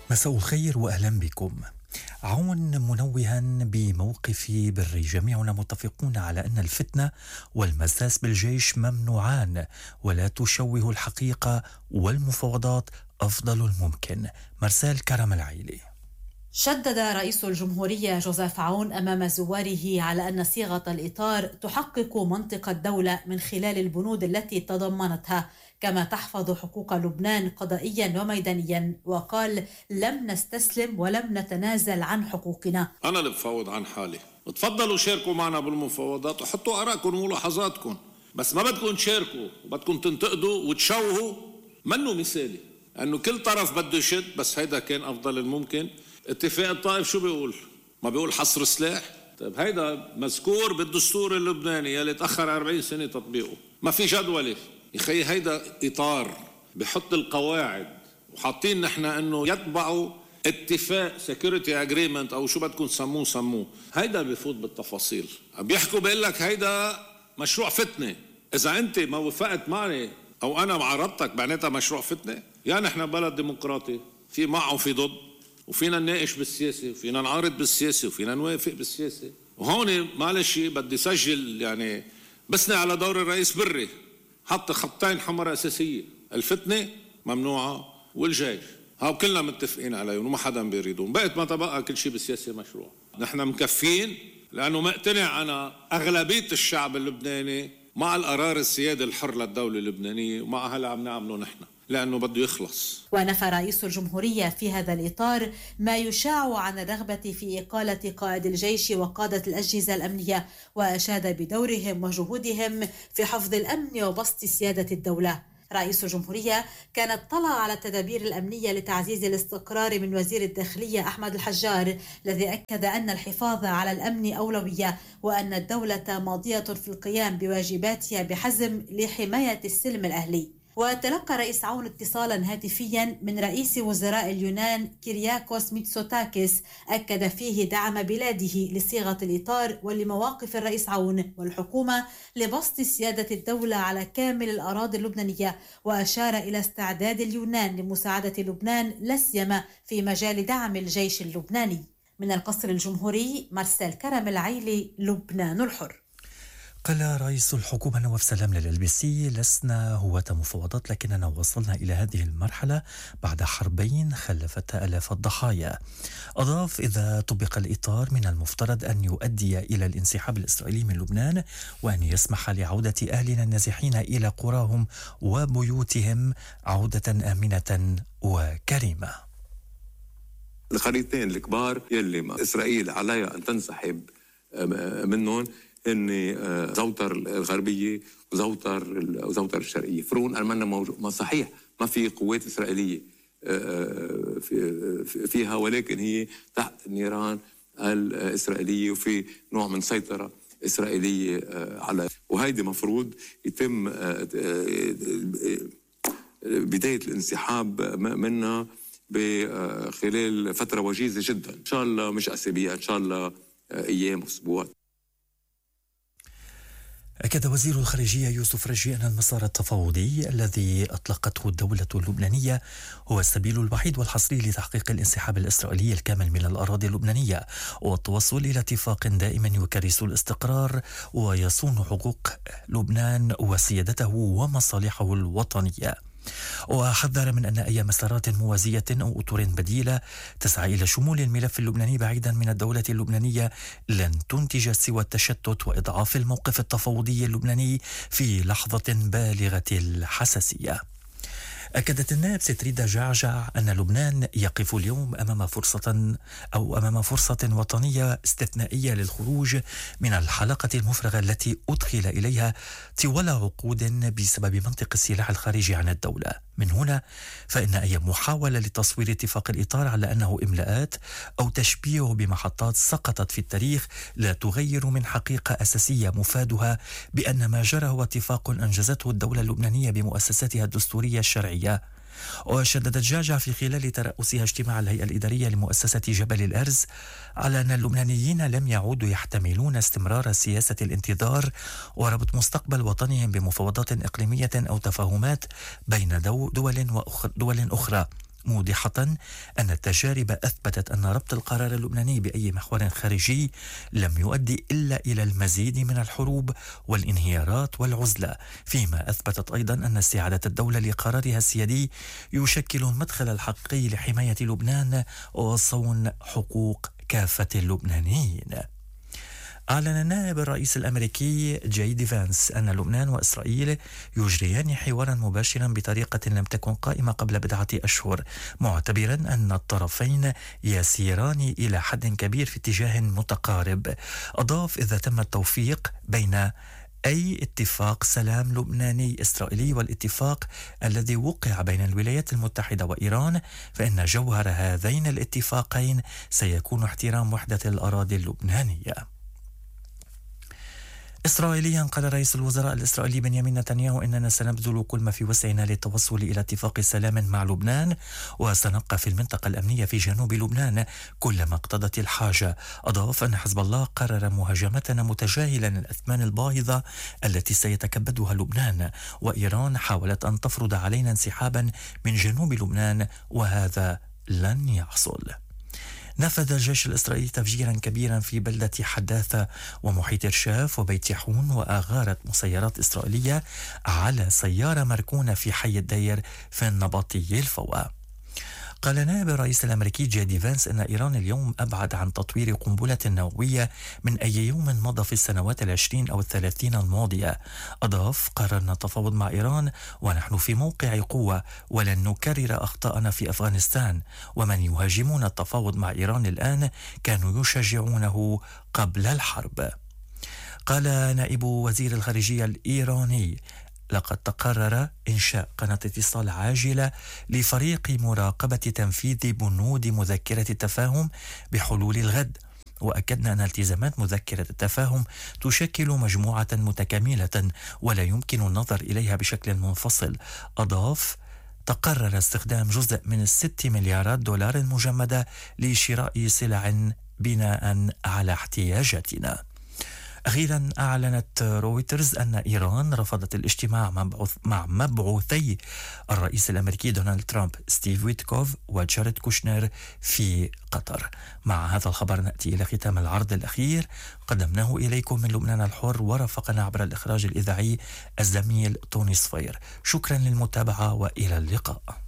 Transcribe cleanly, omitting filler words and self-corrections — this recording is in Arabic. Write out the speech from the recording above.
مساء الخير وأهلا بكم. عون منوها بموقف بري، جميعنا متفقون على أن الفتنة والمساس بالجيش ممنوعان، ولا تشوه الحقيقة، والمفاوضات أفضل الممكن. مرسال كرم العيلي. شدد رئيس الجمهورية جوزيف عون أمام زواره على أن صيغة الإطار تحقق منطق الدولة من خلال البنود التي تضمنتها، كما تحفظ حقوق لبنان قضائيا وميدانيا، وقال: لم نستسلم ولم نتنازل عن حقوقنا. أنا اللي بفاوض عن حالي، تفضلوا شاركوا معنا بالمفاوضات وحطوا آرائكم وملاحظاتكم، بس ما بدكم تشاركوا وبدكم تنتقدوا وتشوهوا. منه مثالي أنه كل طرف بده يشد، بس هيدا كان أفضل الممكن. اتفاق الطائف شو بيقول؟ ما بيقول حصر سلاح؟ طيب هيدا مذكور بالدستور اللبناني يلي تأخر 40 سنة تطبيقه، ما في جدولة. يخي هيدا إطار بحط القواعد، وحاطين نحن أنه يتبعوا اتفاق سيكوريتي اجريمنت أو شو بدكم سموه. هيدا بيفوت بالتفاصيل، بيحكوا بيقول لك هيدا مشروع فتنة. إذا أنت ما وفقت معي أو أنا معارضتك معناتها مشروع فتنة؟ يعني نحن بلد ديمقراطي، في مع وفي ضد، وفينا نناقش بالسياسة وفينا نعارض بالسياسة وفينا نوافق بالسياسة. وهون معلش بدي سجل، يعني بسني على دور الرئيس بري، حط خطين حمراء أساسية: الفتنة ممنوعة والجيش. هاو كلنا متفقين عليهم وما حدا بيريدون. بقت ما تبقى كل شيء بالسياسة مشروع. نحن مكفين لأنه مقتنع أنا أغلبية الشعب اللبناني مع القرار السيادي الحر للدولة اللبنانية، ومع هلا عم نعمله نحن لأنه بده يخلص. ونفى رئيس الجمهورية في هذا الإطار ما يشاع عن الرغبة في إقالة قائد الجيش وقادة الأجهزة الأمنية، وأشاد بدورهم وجهودهم في حفظ الأمن وبسط سيادة الدولة. رئيس الجمهورية كان اطلع على التدابير الأمنية لتعزيز الاستقرار من وزير الداخلية أحمد الحجار، الذي أكد أن الحفاظ على الأمن أولوية، وأن الدولة ماضية في القيام بواجباتها بحزم لحماية السلم الأهلي. وتلقى رئيس عون اتصالا هاتفيا من رئيس وزراء اليونان كيرياكوس ميتسوتاكيس، أكد فيه دعم بلاده لصيغة الإطار ولمواقف الرئيس عون والحكومة لبسط سيادة الدولة على كامل الأراضي اللبنانية، وأشار إلى استعداد اليونان لمساعدة لبنان لا سيما في مجال دعم الجيش اللبناني. من القصر الجمهوري، مرسال كرم العيلي، لبنان الحر. قال رئيس الحكومة نواف سلام للLBC: لسنا هواة مفاوضات، لكننا وصلنا إلى هذه المرحلة بعد حربين خلفتا آلاف الضحايا. أضاف: إذا طبق الإطار من المفترض أن يؤدي إلى الانسحاب الإسرائيلي من لبنان، وأن يسمح لعودة أهلنا النازحين إلى قراهم وبيوتهم عودة آمنة وكريمة. الخريطتين الكبار يلي إسرائيل عليها أن تنسحب منهم ان زوتر الغربيه وزوتر الشرقيه. فرون المنا موجود، ما صحيح ما في قوات اسرائيليه فيها، ولكن هي تحت النيران الاسرائيليه، وفي نوع من سيطره اسرائيليه على، وهيدي مفروض يتم بدايه الانسحاب منها بخلال فتره وجيزه جدا، ان شاء الله مش اسابيع، ان شاء الله ايام واسبوع. أكد وزير الخارجية يوسف رجي أن المسار التفاوضي الذي أطلقته الدولة اللبنانية هو السبيل الوحيد والحصري لتحقيق الانسحاب الإسرائيلي الكامل من الأراضي اللبنانية، والتوصل إلى اتفاق دائم يكرس الاستقرار ويصون حقوق لبنان وسيادته ومصالحه الوطنية. وحذر من أن أي مسارات موازية أو أطر بديلة تسعى إلى شمول الملف اللبناني بعيدا من الدولة اللبنانية لن تنتج سوى التشتت وإضعاف الموقف التفاوضي اللبناني في لحظة بالغة الحساسية. أكدت النائب ستريدا جعجع أن لبنان يقف اليوم أمام فرصة وطنية استثنائية للخروج من الحلقة المفرغة التي أدخل إليها طوال عقود بسبب منطق السلاح الخارجي عن الدولة. من هنا فإن أي محاولة لتصوير اتفاق الإطار على أنه إملاءات أو تشبيه بمحطات سقطت في التاريخ لا تغير من حقيقة أساسية مفادها بأن ما جرى هو اتفاق أنجزته الدولة اللبنانية بمؤسساتها الدستورية الشرعية. وشددت جعجع في خلال ترأسها اجتماع الهيئة الإدارية لمؤسسة جبل الأرز على أن اللبنانيين لم يعودوا يحتملون استمرار سياسة الانتظار وربط مستقبل وطنهم بمفاوضات إقليمية أو تفاهمات بين دول أخرى، موضحة أن التجارب أثبتت أن ربط القرار اللبناني بأي محور خارجي لم يؤدي إلا إلى المزيد من الحروب والانهيارات والعزلة، فيما أثبتت أيضا أن استعادة الدولة لقرارها السيادي يشكل المدخل الحقيقي لحماية لبنان وصون حقوق كافة اللبنانيين. أعلن النائب الرئيس الأمريكي جي دي فانس أن لبنان وإسرائيل يجريان حوارا مباشرا بطريقة لم تكن قائمة قبل بضعة أشهر، معتبرا أن الطرفين يسيران إلى حد كبير في اتجاه متقارب. أضاف: إذا تم التوفيق بين أي اتفاق سلام لبناني إسرائيلي والاتفاق الذي وقع بين الولايات المتحدة وإيران، فإن جوهر هذين الاتفاقين سيكون احترام وحدة الأراضي اللبنانية. إسرائيليا قال رئيس الوزراء الإسرائيلي بنيامين نتنياهو إننا سنبذل كل ما في وسعنا للتوصل إلى اتفاق سلام مع لبنان، وسنبقى في المنطقة الأمنية في جنوب لبنان كلما اقتضت الحاجة. أضاف أن حزب الله قرر مهاجمتنا متجاهلا الأثمان الباهظة التي سيتكبدها لبنان، وإيران حاولت أن تفرض علينا انسحابا من جنوب لبنان وهذا لن يحصل. نفذ الجيش الإسرائيلي تفجيرا كبيرا في بلدة حداثة ومحيط رشاف وبيت يحون، وأغارت مسيرات إسرائيلية على سيارة مركونة في حي الدير في النبطي الفوقة. قال نائب الرئيس الأمريكي جي دي فانس أن إيران اليوم أبعد عن تطوير قنبلة نووية من أي يوم مضى في السنوات 20 أو 30 الماضية. أضاف: قررنا التفاوض مع إيران ونحن في موقع قوة ولن نكرر أخطاءنا في أفغانستان، ومن يهاجمون التفاوض مع إيران الآن كانوا يشجعونه قبل الحرب. قال نائب وزير الخارجية الإيراني: لقد تقرر إنشاء قناة اتصال عاجلة لفريق مراقبة تنفيذ بنود مذكرة التفاهم بحلول الغد، وأكدنا أن التزامات مذكرة التفاهم تشكل مجموعة متكاملة ولا يمكن النظر إليها بشكل منفصل. أضاف: تقرر استخدام جزء من 6 مليارات دولار المجمدة لشراء سلع بناء على احتياجاتنا. أخيرا أعلنت رويترز أن إيران رفضت الاجتماع مع مبعوثي الرئيس الأمريكي دونالد ترامب ستيف ويتكوف وجاريد كوشنر في قطر. مع هذا الخبر نأتي إلى ختام العرض الأخير قدمناه إليكم من لبنان الحر، ورافقنا عبر الإخراج الإذاعي الزميل توني صفير. شكرا للمتابعة وإلى اللقاء.